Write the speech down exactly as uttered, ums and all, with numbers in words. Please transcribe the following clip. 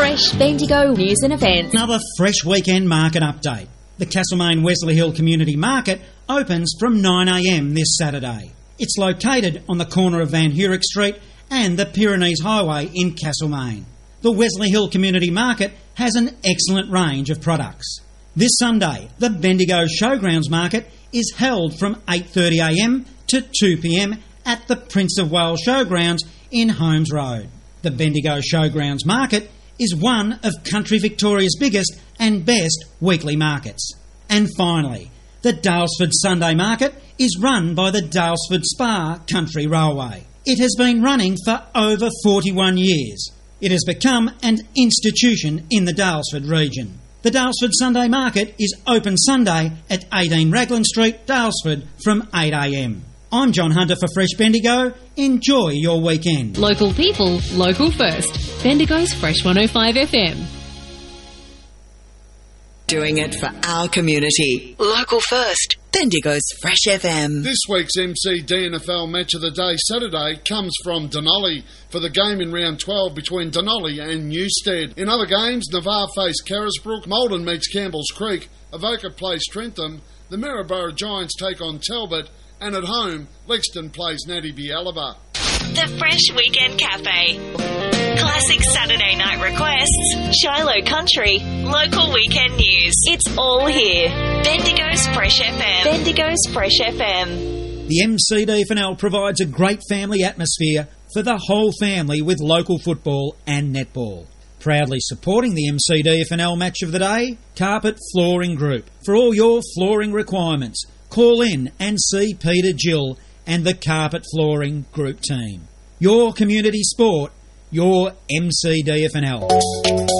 Fresh Bendigo news and events. Another fresh weekend market update. The Castlemaine Wesley Hill Community Market opens from nine a m this Saturday. It's located on the corner of Van Hurick Street and the Pyrenees Highway in Castlemaine. The Wesley Hill Community Market has an excellent range of products. This Sunday, the Bendigo Showgrounds Market is held from eight thirty a m to two p m at the Prince of Wales Showgrounds in Holmes Road. The Bendigo Showgrounds Market is one of country Victoria's biggest and best weekly markets. And finally, the Dalesford Sunday Market is run by the Dalesford Spa Country Railway. It has been running for over forty-one years. It has become an institution in the Dalesford region. The Dalesford Sunday Market is open Sunday at eighteen Raglan Street, Dalesford from eight a m. I'm John Hunter for Fresh Bendigo. Enjoy your weekend. Local people, local first. Bendigo's Fresh one oh five F M. Doing it for our community. Local first. Bendigo's Fresh F M. This week's M C D N F L Match of the Day Saturday comes from Denali for the game in round twelve between Denali and Newstead. In other games, Navarre face Carisbrook, Malden meets Campbell's Creek, Avoca plays Trentham, the Maryborough Giants take on Talbot, and at home, Lexington plays Natty Bialaba. The Fresh Weekend Cafe. Classic Saturday night requests, Shiloh Country, local weekend news. It's all here. Bendigo's Fresh F M. Bendigo's Fresh F M. The M C D F N L provides a great family atmosphere for the whole family with local football and netball. Proudly supporting the M C D F N L Match of the Day, Carpet Flooring Group. For all your flooring requirements, call in and see Peter Gill and the Carpet Flooring Group team. Your community sport, your M C D F N L.